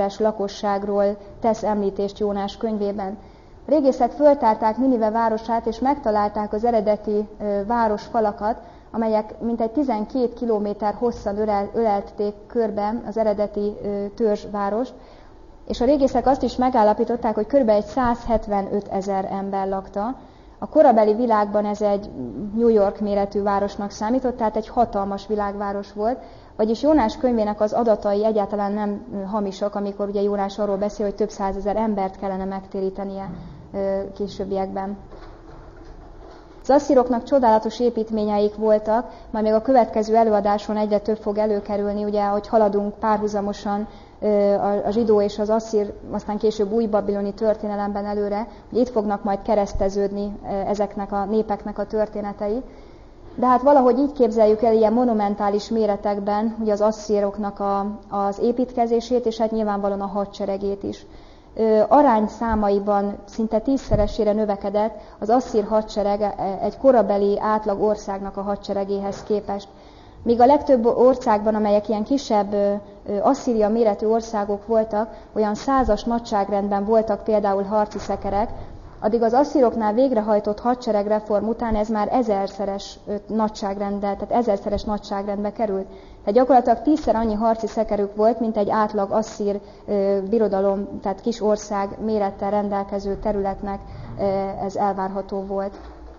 kilométeres lakosságról tesz említést Jónás könyvében. A régészek föltárták Ninive városát, és megtalálták az eredeti városfalakat, amelyek mintegy 12 kilométer hosszan ölelték körbe az eredeti törzsvárost, és a régészek azt is megállapították, hogy kb. Egy 175 000 ember lakta. A korabeli világban ez egy New York méretű városnak számított, tehát egy hatalmas világváros volt, vagyis Jónás könyvének az adatai egyáltalán nem hamisak, amikor ugye Jónás arról beszél, hogy több 100 000 embert kellene megtérítenie későbbiekben. Az asszíroknak csodálatos építményeik voltak, majd még a következő előadáson egyre több fog előkerülni, ugye, hogy haladunk párhuzamosan a zsidó és az asszír, aztán később új babiloni történelemben előre, hogy itt fognak majd kereszteződni ezeknek a népeknek a történetei. De hát valahogy így képzeljük el ilyen monumentális méretekben ugye az asszíroknak az építkezését, és hát nyilvánvalóan a hadseregét is. Arányszámaiban szinte 10-szeresére növekedett az asszír hadsereg egy korabeli átlag országnak a hadseregéhez képest. Míg a legtöbb országban, amelyek ilyen kisebb Asszíria méretű országok voltak, olyan 100-as nagyságrendben voltak például harci szekerek, addig az asszíroknál végrehajtott hadseregreform után ez már 1000-szeres nagyságrendbe, tehát 1000-szeres nagyságrendbe került. Tehát gyakorlatilag 10-szer annyi harci szekerük volt, mint egy átlag asszír birodalom, tehát kis ország mérettel rendelkező területnek ez elvárható volt.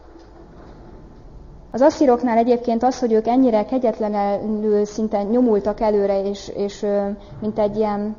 Az asszíroknál egyébként az, hogy ők ennyire kegyetlenül szinte nyomultak előre, és mint egy ilyen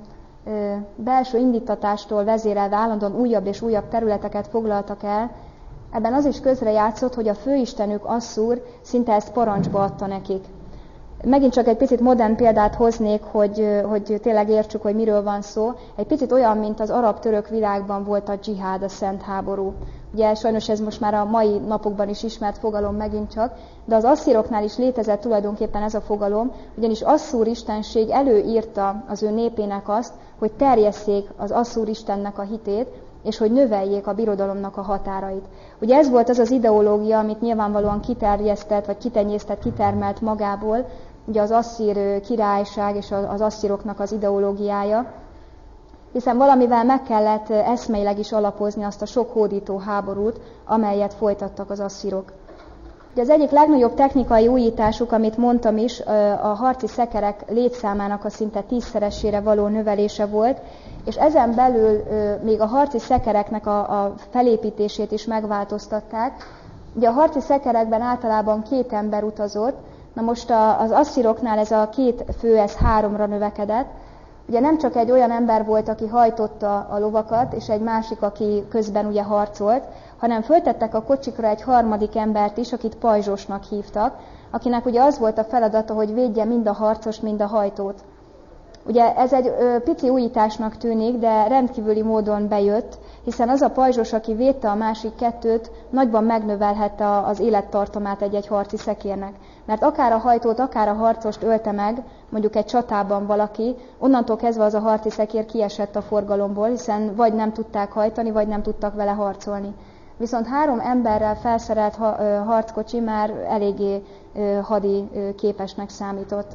belső indítatástól vezérelve állandóan újabb és újabb területeket foglaltak el, ebben az is közrejátszott, hogy a főistenük Asszúr szinte ezt parancsba adta nekik. Megint csak egy picit modern példát hoznék, hogy tényleg értsük, hogy miről van szó. Egy picit olyan, mint az arab-török világban volt a dzsihád, a szent háború. Ugye sajnos ez most már a mai napokban is ismert fogalom megint csak, de az asszíroknál is létezett tulajdonképpen ez a fogalom, ugyanis Asszúr istenség előírta az ő népének azt, hogy terjesszék az Asszúr istennek a hitét, és hogy növeljék a birodalomnak a határait. Ugye ez volt az az ideológia, amit nyilvánvalóan kiterjesztett, vagy kitenyésztett, kitermelt magából, ugye az asszír királyság és az asszíroknak az ideológiája, hiszen valamivel meg kellett eszmeileg is alapozni azt a sok hódító háborút, amelyet folytattak az asszírok. Ugye az egyik legnagyobb technikai újításuk, amit mondtam is, a harci szekerek létszámának a szinte 10-szeresére való növelése volt, és ezen belül még a harci szekereknek a felépítését is megváltoztatták. Ugye a harci szekerekben általában 2 ember utazott, na most az asszíroknál ez a 2 fő, ez 3-ra növekedett. Ugye nem csak egy olyan ember volt, aki hajtotta a lovakat, és egy másik, aki közben ugye harcolt, hanem föltettek a kocsikra egy harmadik embert is, akit pajzsosnak hívtak, akinek ugye az volt a feladata, hogy védje mind a harcost, mind a hajtót. Ugye ez egy pici újításnak tűnik, de rendkívüli módon bejött, hiszen az a pajzsos, aki védte a másik 2-t, nagyban megnövelhette az élettartamát egy harci szekérnek. Mert akár a hajtót, akár a harcost ölte meg, mondjuk egy csatában valaki, onnantól kezdve az a harci szekér kiesett a forgalomból, hiszen vagy nem tudták hajtani, vagy nem tudtak vele harcolni. Viszont 3 emberrel felszerelt harckocsi már eléggé hadi képesnek számított.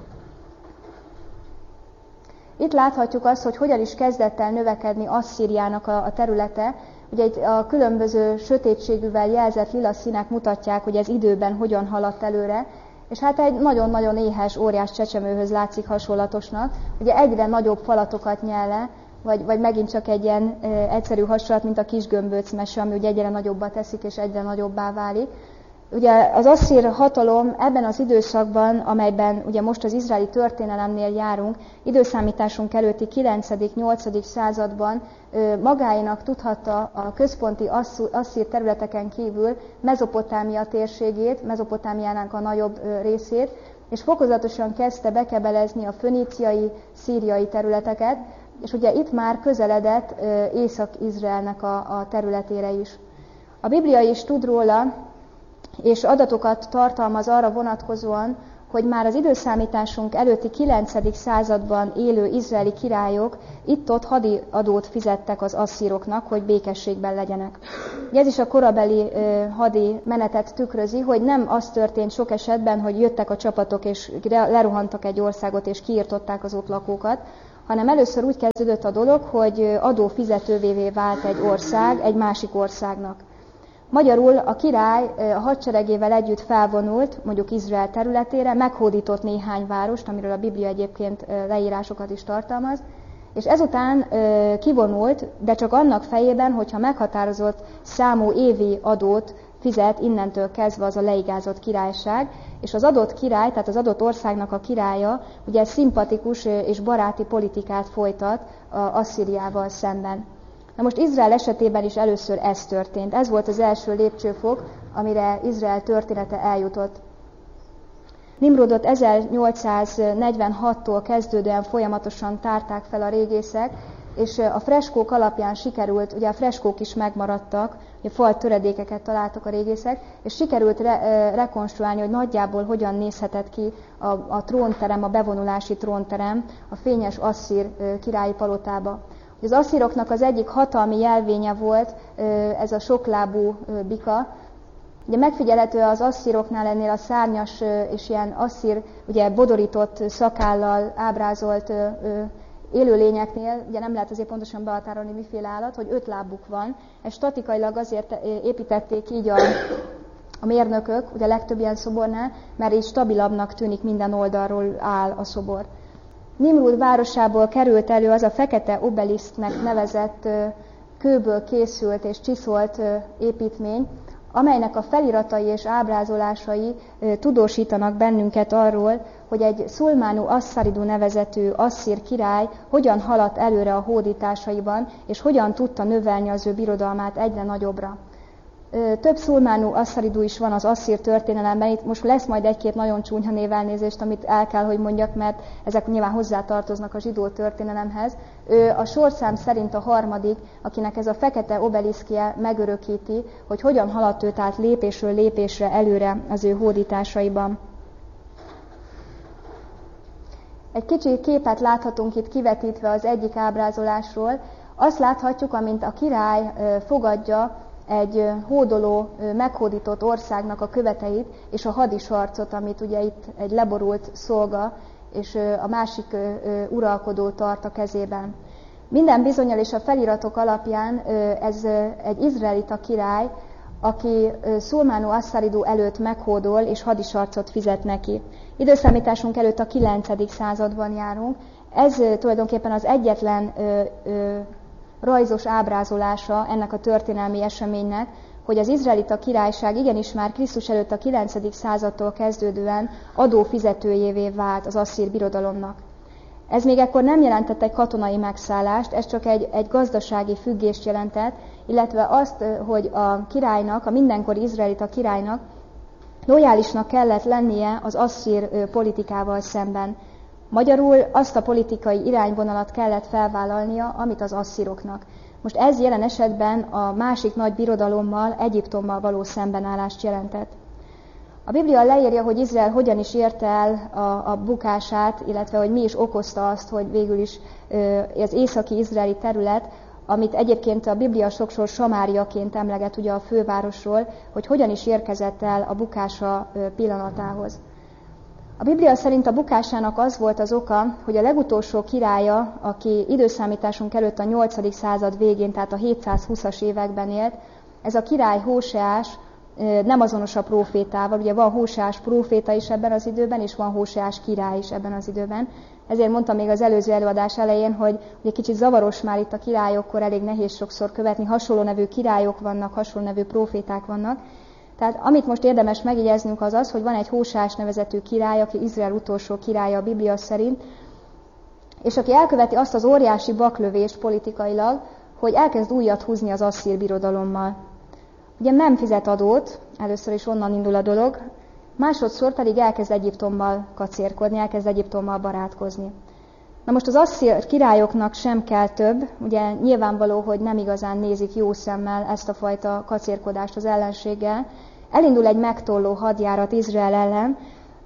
Itt láthatjuk azt, hogy hogyan is kezdett el növekedni Asszíriának a területe. Ugye a különböző sötétségűvel jelzett lila színek mutatják, hogy ez időben hogyan haladt előre, és hát egy nagyon-nagyon éhes, óriás csecsemőhöz látszik hasonlatosnak. Ugye egyre nagyobb falatokat nyel le, vagy megint csak egy ilyen egyszerű hasonlat, mint a kisgömböc mese, ami ugye egyre nagyobbá teszik, és egyre nagyobbá válik. Ugye az asszír hatalom ebben az időszakban, amelyben ugye most az izraeli történelemnél járunk, időszámításunk előtti 9.-8. században magáénak tudhatta a központi asszír területeken kívül Mezopotámia térségét, Mezopotámiának a nagyobb részét, és fokozatosan kezdte bekebelezni a föníciai, szíriai területeket, és ugye itt már közeledett Észak-Izraelnek a területére is. A Biblia is tud róla, és adatokat tartalmaz arra vonatkozóan, hogy már az időszámításunk előtti 9. században élő izraeli királyok itt-ott hadi adót fizettek az asszíroknak, hogy békességben legyenek. Ez is a korabeli hadi menetet tükrözi, hogy nem az történt sok esetben, hogy jöttek a csapatok és lerohantak egy országot és kiirtották az ott lakókat, hanem először úgy kezdődött a dolog, hogy adófizetővé vált egy ország egy másik országnak. Magyarul a király a hadseregével együtt felvonult, mondjuk Izrael területére, meghódított néhány várost, amiről a Biblia egyébként leírásokat is tartalmaz, és ezután kivonult, de csak annak fejében, hogyha meghatározott számú évi adót fizet innentől kezdve az a leigázott királyság, és az adott király, tehát az adott országnak a királya ugye szimpatikus és baráti politikát folytat Asszíriával szemben. Na most Izrael esetében is először ez történt. Ez volt az első lépcsőfok, amire Izrael története eljutott. Nimrodot 1846-tól kezdődően folyamatosan tárták fel a régészek, és a freskók alapján sikerült, ugye a freskók is megmaradtak, ugye fal töredékeket találtak a régészek, és sikerült rekonstruálni, hogy nagyjából hogyan nézhetett ki a trónterem, a bevonulási trónterem a fényes asszír királyi palotába. Az asszíroknak az egyik hatalmi jelvénye volt ez a soklábú bika. Ugye megfigyelhető az asszíroknál ennél a szárnyas és ilyen asszír, ugye bodorított szakállal ábrázolt élőlényeknél, ugye nem lehet azért pontosan behatárolni, miféle állat, hogy 5 lábuk van. Ezt statikailag azért építették így a mérnökök, ugye a legtöbb ilyen szobornál, mert így stabilabbnak tűnik, minden oldalról áll a szobor. Nimrud városából került elő az a fekete obeliszknek nevezett kőből készült és csiszolt építmény, amelynek a feliratai és ábrázolásai tudósítanak bennünket arról, hogy egy Szulmánu Asszaridu nevezetű asszír király hogyan haladt előre a hódításaiban, és hogyan tudta növelni az ő birodalmát egyre nagyobbra. Több Szulmánu Asszaridu is van az asszír történelemben, itt most lesz majd egy-két nagyon csúnya névelnézést, amit el kell, hogy mondjak, mert ezek nyilván hozzátartoznak a zsidó történelemhez. Ő a sorszám szerint a harmadik, akinek ez a fekete obeliszkje megörökíti, hogy hogyan haladt ő tehát lépésről lépésre előre az ő hódításaiban. Egy kicsi képet láthatunk itt kivetítve az egyik ábrázolásról. Azt láthatjuk, amint a király fogadja egy hódoló, meghódított országnak a követeit, és a hadisarcot, amit ugye itt egy leborult szolga, és a másik uralkodó tart a kezében. Minden bizonnyal és a feliratok alapján ez egy izraelita király, aki Szulmánu Asszaridu előtt meghódol, és hadisarcot fizet neki. Időszámításunk előtt a 9. században járunk. Ez tulajdonképpen az egyetlen rajzos ábrázolása ennek a történelmi eseménynek, hogy az izraelita királyság igenis már Krisztus előtt a 9. századtól kezdődően adófizetőjévé vált az asszír birodalomnak. Ez még ekkor nem jelentett egy katonai megszállást, ez csak egy gazdasági függést jelentett, illetve azt, hogy a királynak, a mindenkori izraelita királynak lojálisnak kellett lennie az asszír politikával szemben. Magyarul azt a politikai irányvonalat kellett felvállalnia, amit az asszíroknak. Most ez jelen esetben a másik nagy birodalommal, Egyiptommal való szembenállást jelentett. A Biblia leírja, hogy Izrael hogyan is érte el a bukását, illetve hogy mi is okozta azt, hogy végül is az északi izraeli terület, amit egyébként a Biblia sokszor Samáriaként emleget ugye a fővárosról, hogy hogyan is érkezett el a bukása pillanatához. A Biblia szerint a bukásának az volt az oka, hogy a legutolsó királya, aki időszámításunk előtt a 8. század végén, tehát a 720-as években élt, ez a király Hóseás nem azonos a prófétával, ugye van Hóseás próféta is ebben az időben, és van Hóseás király is ebben az időben. Ezért mondtam még az előző előadás elején, hogy ugye kicsit zavaros már itt a királyokkor, elég nehéz sokszor követni, hasonló nevű királyok vannak, hasonló nevű próféták vannak. Tehát amit most érdemes megjegyeznünk az az, hogy van egy Hóseás nevezetű király, aki Izrael utolsó királya a Biblia szerint, és aki elköveti azt az óriási baklövést politikailag, hogy elkezd újat húzni az asszír birodalommal. Ugye nem fizet adót, először is onnan indul a dolog, másodszor pedig elkezd Egyiptommal kacérkodni, elkezd Egyiptommal barátkozni. Na most az asszír királyoknak sem kell több, ugye nyilvánvaló, hogy nem igazán nézik jó szemmel ezt a fajta kacérkodást az ellenséggel. Elindul egy megtolló hadjárat Izrael ellen.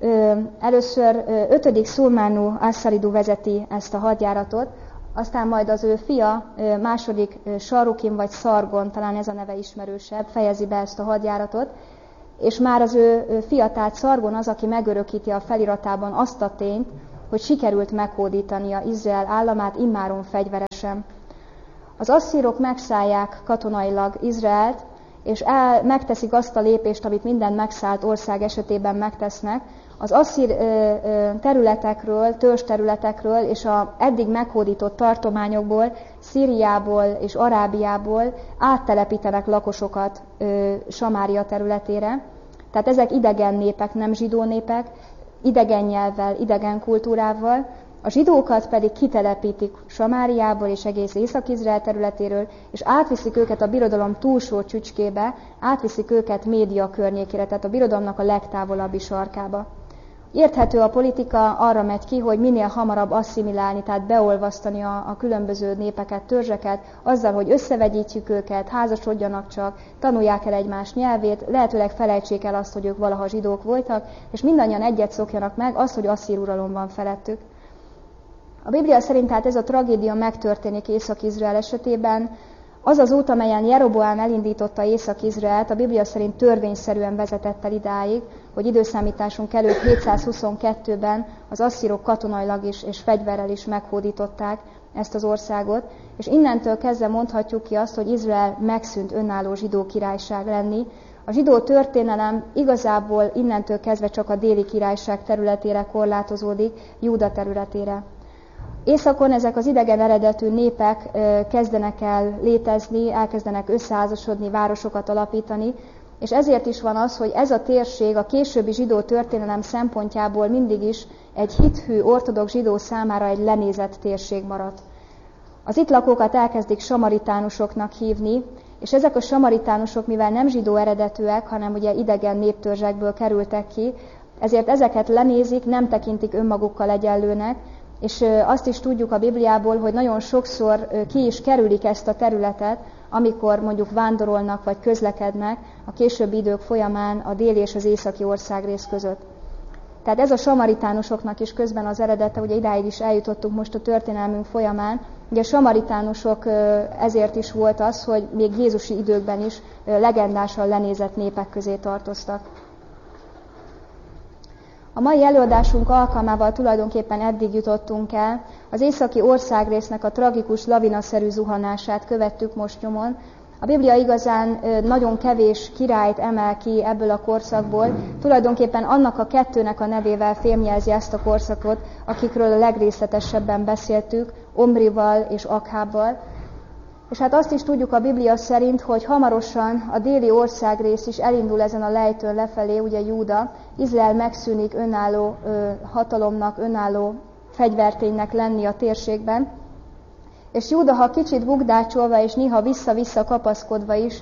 Először 5. Szulmánu Asszaridu vezeti ezt a hadjáratot, aztán majd az ő fia, második Sarukin vagy Szargon, talán ez a neve ismerősebb, fejezi be ezt a hadjáratot, és már az ő fia, tehát Szargon az, aki megörökíti a feliratában azt a tényt, hogy sikerült meghódítania Izrael államát immáron fegyveresen. Az asszírok megszállják katonailag Izraelt, és megteszik azt a lépést, amit minden megszállt ország esetében megtesznek. Az asszír területekről, törzsterületekről és az eddig meghódított tartományokból, Szíriából és Arábiából áttelepítenek lakosokat Samária területére. Tehát ezek idegen népek, nem zsidó népek, idegen nyelvvel, idegen kultúrával. A zsidókat pedig kitelepítik Samáriából és egész Észak-Izrael területéről, és átviszik őket a birodalom túlsó csücskébe, átviszik őket Média környékére, tehát a birodalomnak a legtávolabbi sarkába. Érthető a politika, arra megy ki, hogy minél hamarabb asszimilálni, tehát beolvasztani a különböző népeket, törzseket, azzal, hogy összevegyítjük őket, házasodjanak csak, tanulják el egymás nyelvét, lehetőleg felejtsék el azt, hogy ők valaha zsidók voltak, és mindannyian egyet szokjanak meg, az, hogy asszír uralom van felettük. A Biblia szerint tehát ez a tragédia megtörténik Észak-Izrael esetében. Az az út, amelyen Jeroboám elindította Észak-Izraelt, a Biblia szerint törvényszerűen vezetett el idáig, hogy időszámításunk előtt 722-ben az asszírok katonailag is és fegyverrel is meghódították ezt az országot, és innentől kezdve mondhatjuk ki azt, hogy Izrael megszűnt önálló zsidó királyság lenni. A zsidó történelem igazából innentől kezdve csak a déli királyság területére korlátozódik, Júda területére. Északon ezek az idegen eredetű népek kezdenek el létezni, elkezdenek összeházasodni, városokat alapítani, és ezért is van az, hogy ez a térség a későbbi zsidó történelem szempontjából mindig is egy hithű ortodox zsidó számára egy lenézett térség maradt. Az itt lakókat elkezdik samaritánusoknak hívni, és ezek a samaritánusok, mivel nem zsidó eredetűek, hanem ugye idegen néptörzsekből kerültek ki, ezért ezeket lenézik, nem tekintik önmagukkal egyenlőnek, és azt is tudjuk a Bibliából, hogy nagyon sokszor ki is kerülik ezt a területet, amikor mondjuk vándorolnak vagy közlekednek a későbbi idők folyamán a déli és az északi országrész között. Tehát ez a samaritánusoknak is közben az eredete, ugye idáig is eljutottunk most a történelmünk folyamán. Ugye a samaritánusok ezért is volt az, hogy még jézusi időkben is legendásan lenézett népek közé tartoztak. A mai előadásunk alkalmával tulajdonképpen eddig jutottunk el. Az északi országrésznek a tragikus lavinaszerű zuhanását követtük most nyomon. A Biblia igazán nagyon kevés királyt emel ki ebből a korszakból. Tulajdonképpen annak a kettőnek a nevével fémjelzi ezt a korszakot, akikről a legrészletesebben beszéltük, Omrival és Akhábbal. És hát azt is tudjuk a Biblia szerint, hogy hamarosan a déli országrész is elindul ezen a lejtőn lefelé, ugye Júda. Izrael megszűnik önálló hatalomnak, önálló fegyverténynek lenni a térségben. És Júda, ha kicsit bukdácsolva és néha vissza-vissza kapaszkodva is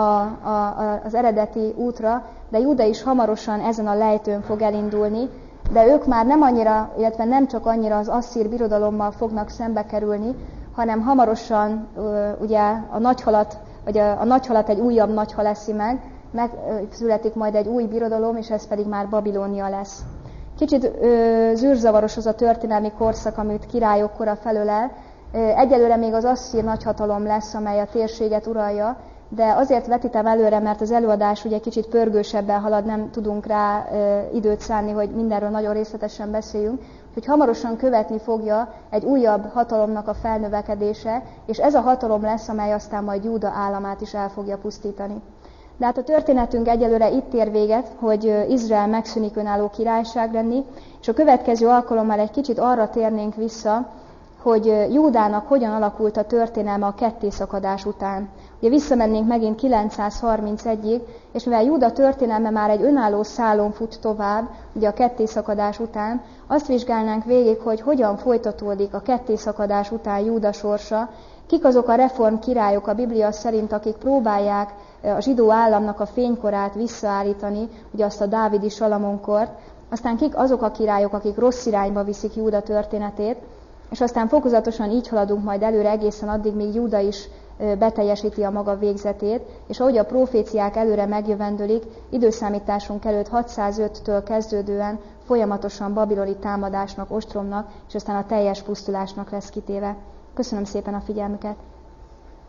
az eredeti útra, de Júda is hamarosan ezen a lejtőn fog elindulni, de ők már nem annyira, illetve nem csak annyira az asszír birodalommal fognak szembe kerülni, hanem hamarosan ugye a nagyhalat egy újabb nagyhal eszi meg születik majd egy új birodalom, és ez pedig már Babilónia lesz. Kicsit zűrzavaros az a történelmi korszak, amit királyok kora felölel. Egyelőre még az asszír nagyhatalom lesz, amely a térséget uralja, de azért vetítem előre, mert az előadás ugye kicsit pörgősebben halad, nem tudunk rá időt szánni, hogy mindenről nagyon részletesen beszéljünk, hogy hamarosan követni fogja egy újabb hatalomnak a felnövekedése, és ez a hatalom lesz, amely aztán majd Júda államát is el fogja pusztítani. De hát a történetünk egyelőre itt ér véget, hogy Izrael megszűnik önálló királyság lenni, és a következő alkalommal egy kicsit arra térnénk vissza, hogy Júdának hogyan alakult a történelme a kettészakadás után. Ugye visszamennénk megint 931-ig, és mivel Júda történelme már egy önálló szálon fut tovább, ugye a kettészakadás után, azt vizsgálnánk végig, hogy hogyan folytatódik a kettészakadás után Júda sorsa, kik azok a reform királyok a Biblia szerint, akik próbálják a zsidó államnak a fénykorát visszaállítani, ugye azt a dávidi Salamonkort, aztán kik azok a királyok, akik rossz irányba viszik Júda történetét, és aztán fokozatosan így haladunk majd előre egészen addig, míg Júda is beteljesíti a maga végzetét, és ahogy a proféciák előre megjövendőlik, időszámításunk előtt 605-től kezdődően folyamatosan babiloni támadásnak, ostromnak, és aztán a teljes pusztulásnak lesz kitéve. Köszönöm szépen a figyelmüket!